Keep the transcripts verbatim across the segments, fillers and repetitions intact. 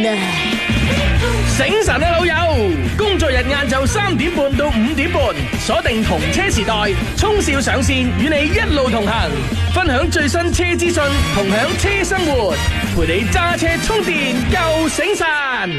醒神啊老友！工作日晏晝三點半到五點半，鎖定同車時代，衝少上線，與你一路同行，分享最新車資訊，同享車生活，陪你揸車充電夠醒神。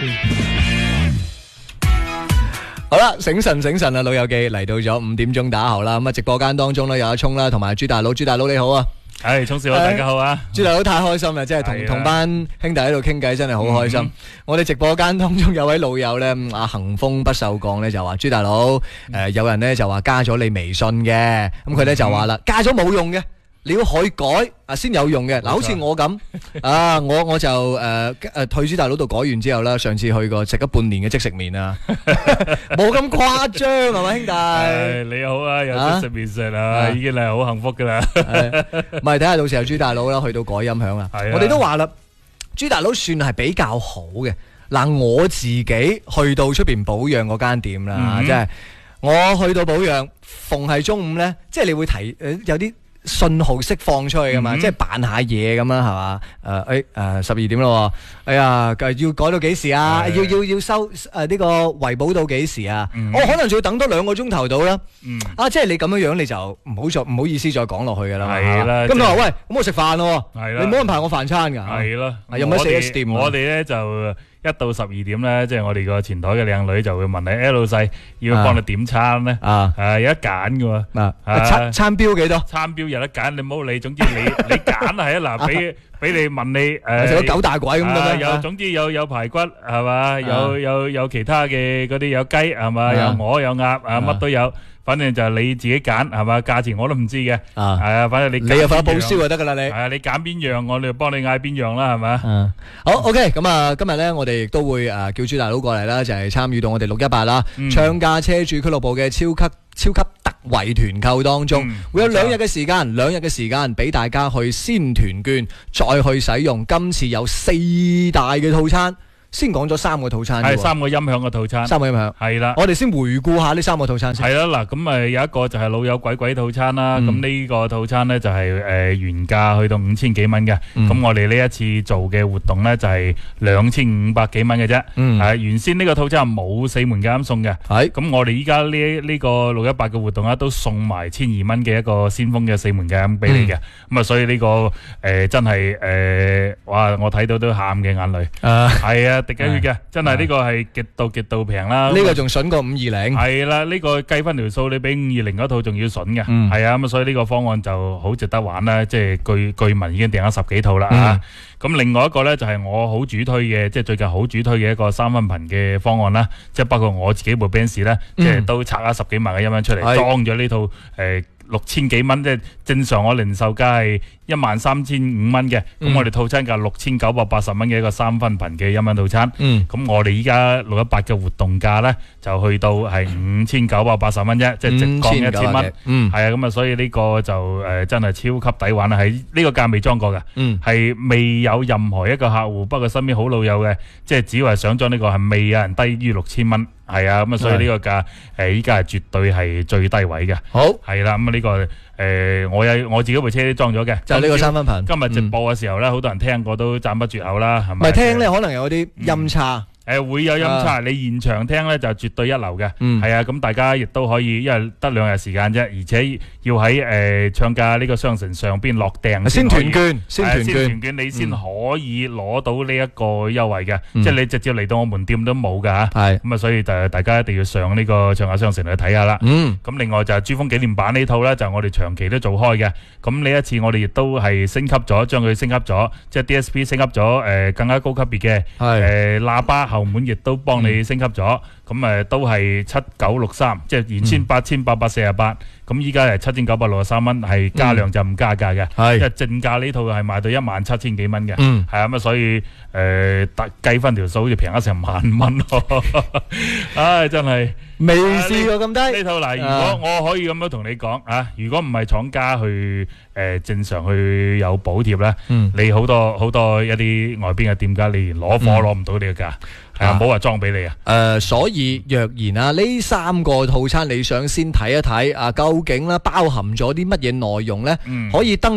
好啦，醒神醒神啊，老友記嚟到咗五點鐘打後啦，咁啊直播間當中咧有阿聰啦，同埋朱大佬，朱大佬你好啊！ 係聰少好，大家好啊！ 朱大佬太開心啦，即係同同班兄弟喺度傾偈，真係好開心。嗯、我哋直播間當中有位老友咧，阿行風不受降咧就話朱大佬，誒、呃、有人咧就話加咗你微信嘅，咁佢咧就話啦，加咗冇用嘅。你要可以改啊，先有用嘅。嗱，好似我咁啊，我我就誒誒退朱大佬度改完之後啦，上次去過食咗半年嘅即食麵啊，冇咁誇張係咪兄弟？ 你好啊，有即食麵食啊，已經係好幸福噶啦。 唔係睇下到時候朱大佬啦，去到改音響啦。我哋都話啦，朱大佬算係比較好嘅。嗱，我自己去到出邊保養嗰間店啦，即係我去到保養，逢係中午咧，即係你會提誒有啲信號釋放出去噶嘛，嗯、即係扮下嘢咁啦，係嘛？誒誒誒，十二點咯，哎呀，要改到幾時啊？要要要收誒呢、呃這個維保到幾時啊？嗯、我可能仲要等多兩個鐘頭到啦。嗯、啊，即係你咁樣樣，你就唔好再唔好意思再講落去噶啦。係啦，咁佢話喂，咁我食飯咯，你唔好安排我飯餐噶。係咯，有冇 四 S 店？ 我哋咧就。一到十二點咧，即係我哋個前台嘅靚女就會問你，誒老細要幫你點餐咧？啊，誒有得揀嘅喎。啊， 餐餐標幾多？ 餐標有得揀，你唔好理。總之你你揀係啊，嗱，俾俾你問你誒。 食咗九大簋咁樣。 有總之有有排骨係嘛？有有有其他嘅嗰啲有雞係嘛？有鵝有鴨啊，乜都有。反正就係你自己揀係嘛，價錢我都唔知嘅，係啊，反正你你又快報銷就得噶啦，你係啊，你揀邊樣，我哋就幫你嗌邊樣啦，係嘛。嗯， 好 OK，咁啊，今日咧我哋亦都會誒叫朱大佬過嚟啦，就係參與到我哋六一八啦，暢駕車主俱樂部嘅超級超級特惠團購當中，會有兩日嘅時間，兩日嘅時間俾大家去先團券，再去使用。今次有四大嘅套餐。先講咗三個套餐， 係三個音響嘅套餐， 三個音響係啦。我哋先回顧下呢三個套餐先。 係啦，嗱，咁誒有一個就係老友鬼鬼套餐啦。咁呢個套餐咧就係誒原價去到五千幾蚊嘅。咁我哋呢一次做嘅活動咧就係兩千五百幾蚊嘅啫。係原先呢個套餐係冇四門減送嘅。係咁我哋依家呢呢個六一八嘅活動咧都送埋千二蚊嘅一個先鋒嘅四門減俾你嘅。咁啊，所以呢個誒真係誒哇！我睇到都喊嘅眼淚。係啊。滴緊血嘅，真係呢個係極度極度平啦。 呢個仲筍過五二零。 係啦，呢個計翻條數，你比五二零嗰套仲要筍嘅。係啊，咁所以呢個方案就好值得玩啦。即係據據聞已經訂咗十幾套啦啊。咁另外一個咧就係我好主推嘅，即係最近好主推嘅一個三分頻嘅方案啦。即係包括我自己部 Benz 咧，即係都拆咗十幾萬嘅音響出嚟，裝咗呢套誒六千幾蚊，即係正常我零售價係一萬三千五蚊嘅，咁、嗯、我哋套餐價六千九百八十蚊嘅一個三分頻嘅音響套餐，咁、嗯、我哋依家六一八嘅活動價咧就去到係五千九百八十蚊啫，即係直降一千蚊，係啊，咁啊，所以呢個就誒、呃、真係超級抵玩啦，喺呢個價未裝過嘅，係、嗯、未有任何一個客戶，不過身邊好老友嘅，即係只係想裝呢個係未有人低於六千蚊。係啊，咁啊，所以呢個價誒，依家係絕對係最低位嘅。好，係啦，咁啊呢個誒，我有我自己部車都裝咗嘅， 就係呢個三分頻。 今日直播嘅時候咧，好多人聽過都讚不絕口啦，係咪？ 唔係聽咧，可能有啲音差。 誒會有音差，你現場聽咧就絕對一流嘅，係啊，咁大家亦都可以，因為得兩日時間啫，而且要喺誒暢駕呢個商城上邊落訂先團券，先團券， 先團券你先可以攞到呢一個優惠嘅，即係你直接嚟到我門店都冇㗎嚇，係咁啊，所以就大家一定要上呢個暢駕商城去睇下啦。嗯，咁另外就係珠峰紀念版呢套咧，就係我哋長期都做開嘅，咁呢一次我哋亦都係升級咗，將佢升級咗，即係 D S P 升級咗誒更加高級別嘅誒喇叭。後門亦都幫你升級咗，咁誒都係七九六三，即係原先八千八百四十八，咁依家係七千九百六十三蚊，係加量就唔加價嘅，因為正價呢套係賣到一萬七千幾蚊嘅，係啊，咁啊，所以誒計翻條數好似平咗成萬蚊咯，唉，真係未試過咁低呢套嗱。如果我可以咁樣同你講啊，如果唔係廠家去誒正常去有補貼咧，你好多好多一啲外邊嘅店家，你連攞貨攞唔到你嘅價。係啊，冇話裝俾你啊！ 誒，所以若然啊，呢三個套餐你想先睇一睇啊，究竟咧包含咗啲乜嘢內容咧？可以登錄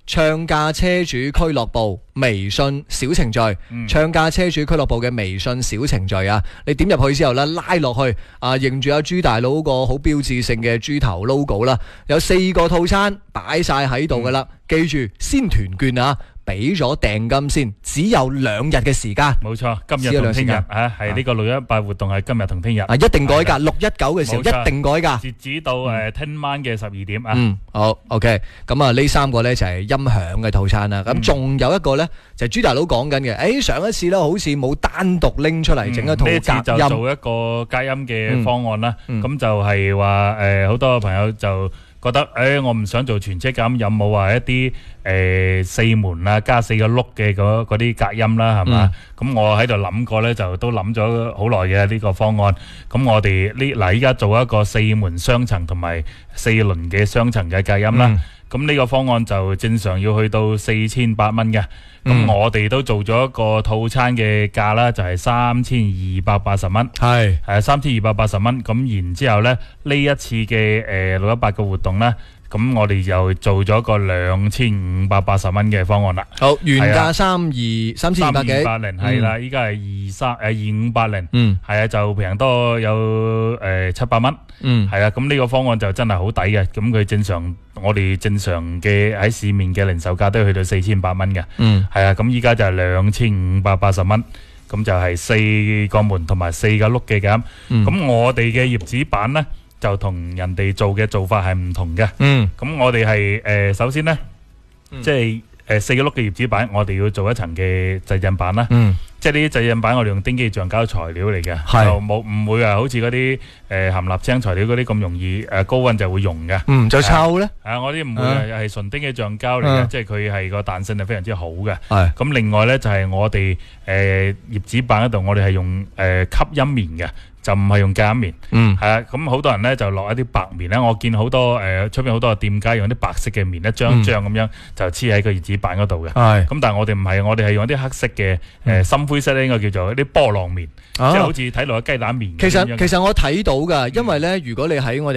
唱價車主俱樂部微信小程序， 嗯、 唱價車主俱樂部嘅微信小程序啊，你點入去之後咧，拉落去啊，認住阿朱大佬個好標誌性嘅豬頭 logo 啦，有四個套餐擺晒喺度噶啦，嗯、記住先團券啊！俾咗訂金先，只有兩日嘅時間。冇錯，今日同聽日啊，係呢個六一八活動係今日同聽日。 啊，一定改㗎，六一九嘅時候一定改㗎。 截止到誒聽晚嘅十二點啊。 嗯，好 OK。咁啊，呢三個咧就係音響嘅套餐啦。咁仲有一個咧就係朱大佬講緊嘅。誒，上一次咧好似冇單獨拎出嚟整一套隔音。呢次就做一個隔音嘅方案啦。咁就係話誒，好多朋友就覺得誒，我唔想做全車隔音，有冇話一啲誒四門啊加四個轆嘅嗰嗰啲隔音啦，係嘛？咁我喺度諗過咧，就都諗咗好耐嘅呢個方案。咁我哋呢嗱，依家做一個四門雙層同埋四輪嘅雙層嘅隔音啦。咁呢個方案就正常要去到四千八蚊嘅。咁我哋都做咗一個套餐嘅價啦，就係三千二百八十蚊。係係三千二百八十蚊。咁然之後咧，呢一次嘅誒六一八嘅活動咧，咁我哋又做咗個兩千五百八十蚊嘅方案啦。好，原價三二三千二百幾，三二八零係啦，依家係二三誒二五八零，嗯，係啊，就平多有誒七百蚊，嗯，係啊，咁呢個方案就真係好抵嘅。咁佢正常我哋正常嘅喺市面嘅零售價都去到四千八蚊嘅，嗯，係啊，咁依家就係兩千五百八十蚊，咁就係四個門同埋四個轆嘅咁。咁我哋嘅葉子板咧，就同人哋做嘅做法係唔同嘅。嗯，咁我哋係誒首先咧，嗯、即係誒四個轆嘅葉子板，我哋要做一層嘅製印板啦。嗯，即係呢啲製印板，我哋用丁基橡膠材料嚟嘅，是就冇唔會話好似嗰啲誒含蠟青材料嗰啲咁容易誒、呃、高溫就會溶嘅。嗯，就臭咧？係啊，我啲唔會係係純丁基橡膠嚟嘅，啊、即係佢係個彈性係非常之好嘅。係咁是，另外咧就係、是、我哋誒葉子板嗰度，我哋係用誒、呃、吸音棉嘅。就唔係用隔音棉，嗯，係啊，咁好多人咧就落一啲白棉咧，我見好多誒出邊好多店家用啲白色嘅棉，一張張咁樣就黐喺個葉子板嗰度嘅，係，咁但係我哋唔係，我哋係用一啲黑色嘅誒深灰色咧，應該叫做一啲波浪棉，即係好似睇落嘅雞蛋棉。其實其實我睇到㗎，因為咧如果你喺我哋